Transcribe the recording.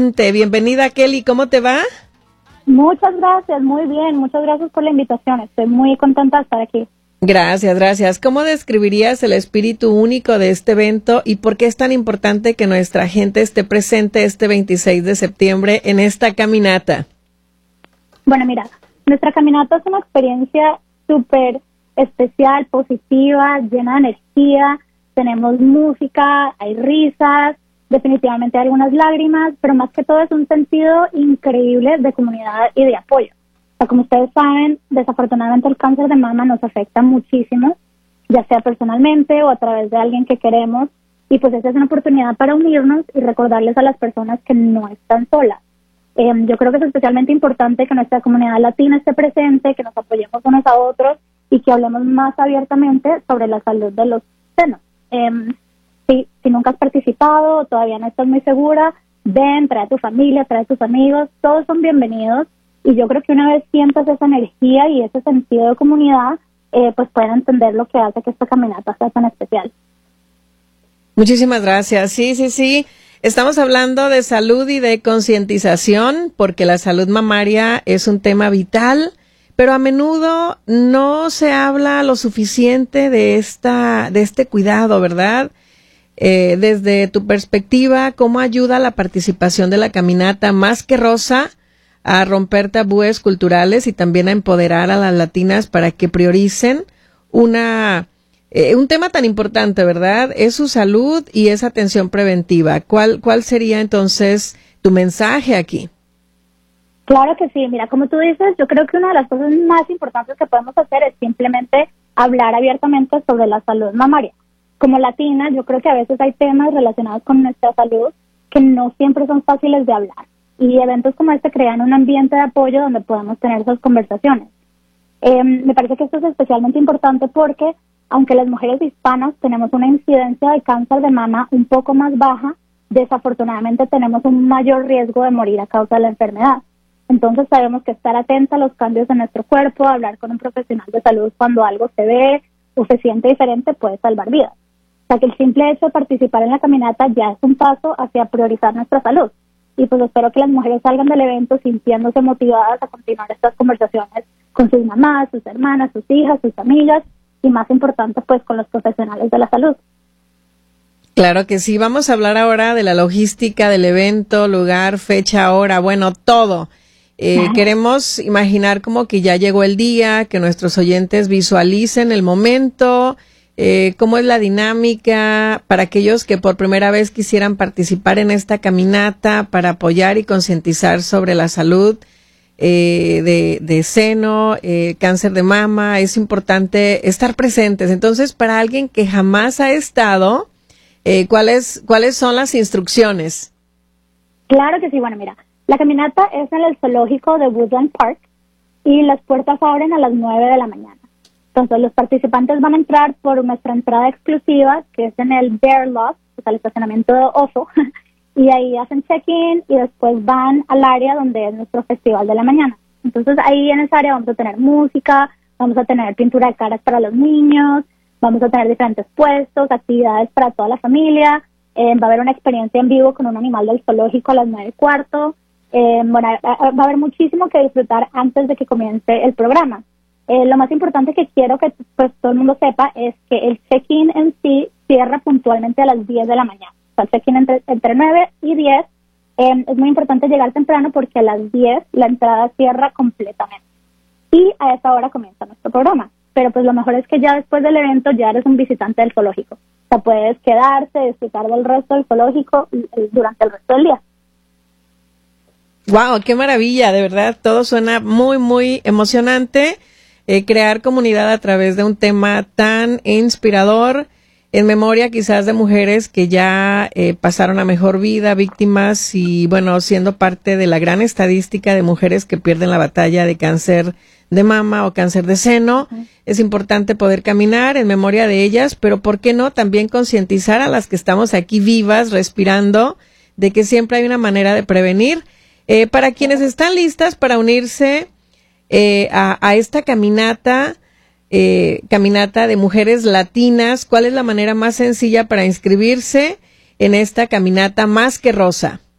importante. Bienvenida, Kelly, ¿cómo te va? Muchas gracias, muy bien, muchas gracias por la invitación, estoy muy contenta de estar aquí. Gracias. ¿Cómo describirías el espíritu único de este evento y por qué es tan importante que nuestra gente esté presente este 26 de septiembre en esta caminata? Bueno, mira, nuestra caminata es una experiencia súper especial, positiva, llena de energía, tenemos música, hay risas, definitivamente hay algunas lágrimas, pero más que todo es un sentido increíble de comunidad y de apoyo. O sea, como ustedes saben, desafortunadamente el cáncer de mama nos afecta muchísimo, ya sea personalmente o a través de alguien que queremos, y pues esa es una oportunidad para unirnos y recordarles a las personas que no están solas. Yo creo que es especialmente importante que nuestra comunidad latina esté presente, que nos apoyemos unos a otros y que hablemos más abiertamente sobre la salud de los senos. Si nunca has participado o todavía no estás muy segura, ven, trae a tu familia, trae a tus amigos, todos son bienvenidos. Y yo creo que una vez sientas esa energía y ese sentido de comunidad, pues pueden entender lo que hace que esta caminata sea tan especial. Muchísimas gracias. Sí. Estamos hablando de salud y de concientización, porque la salud mamaria es un tema vital, pero a menudo no se habla lo suficiente de este cuidado, ¿verdad? Desde tu perspectiva, ¿cómo ayuda la participación de la caminata Más que Rosa a romper tabúes culturales y también a empoderar a las latinas para que prioricen un tema tan importante, ¿verdad? Es su salud y esa atención preventiva. ¿Cuál sería entonces tu mensaje aquí? Claro que sí, mira, como tú dices, yo creo que una de las cosas más importantes que podemos hacer es simplemente hablar abiertamente sobre la salud mamaria. Como latina, yo creo que a veces hay temas relacionados con nuestra salud que no siempre son fáciles de hablar. Y eventos como este crean un ambiente de apoyo donde podemos tener esas conversaciones. Me parece que esto es especialmente importante porque, aunque las mujeres hispanas tenemos una incidencia de cáncer de mama un poco más baja, desafortunadamente tenemos un mayor riesgo de morir a causa de la enfermedad. Entonces sabemos que estar atenta a los cambios en nuestro cuerpo, hablar con un profesional de salud cuando algo se ve o se siente diferente puede salvar vidas. O sea que el simple hecho de participar en la caminata ya es un paso hacia priorizar nuestra salud. Y pues espero que las mujeres salgan del evento sintiéndose motivadas a continuar estas conversaciones con sus mamás, sus hermanas, sus hijas, sus amigas y más importante pues con los profesionales de la salud. Claro que sí, vamos a hablar ahora de la logística del evento, lugar, fecha, hora, bueno, todo. Queremos imaginar como que ya llegó el día, que nuestros oyentes visualicen el momento, cómo es la dinámica para aquellos que por primera vez quisieran participar en esta caminata para apoyar y concientizar sobre la salud de seno, cáncer de mama. Es importante estar presentes. Entonces, para alguien que jamás ha estado, ¿cuáles son las instrucciones? Claro que sí, bueno, mira, la caminata es en el zoológico de Woodland Park y las puertas abren a las 9 de la mañana. Entonces, los participantes van a entrar por nuestra entrada exclusiva, que es en el Bear Loft, o sea, el estacionamiento de oso, y ahí hacen check-in y después van al área donde es nuestro festival de la mañana. Entonces, ahí en esa área vamos a tener música, vamos a tener pintura de caras para los niños, vamos a tener diferentes puestos, actividades para toda la familia, va a haber una experiencia en vivo con un animal del zoológico a las 9:15. Bueno, va a haber muchísimo que disfrutar antes de que comience el programa. Lo más importante que quiero que pues todo el mundo sepa es que el check-in en sí cierra puntualmente a las 10 de la mañana. O sea, el check-in entre 9 y 10. Es muy importante llegar temprano porque a las 10 la entrada cierra completamente. Y a esa hora comienza nuestro programa. Pero pues lo mejor es que ya después del evento ya eres un visitante del zoológico. O sea, puedes quedarte, disfrutar del resto del zoológico durante el resto del día. Wow, qué maravilla, de verdad, todo suena muy, muy emocionante. Crear comunidad a través de un tema tan inspirador, en memoria quizás de mujeres que ya pasaron a mejor vida, víctimas y bueno, siendo parte de la gran estadística de mujeres que pierden la batalla de cáncer de mama o cáncer de seno. Es importante poder caminar en memoria de ellas, pero ¿por qué no también concientizar a las que estamos aquí vivas, respirando, de que siempre hay una manera de prevenir? Para quienes están listas para unirse a esta caminata de mujeres latinas, ¿cuál es la manera más sencilla para inscribirse en esta caminata Más que Rosa?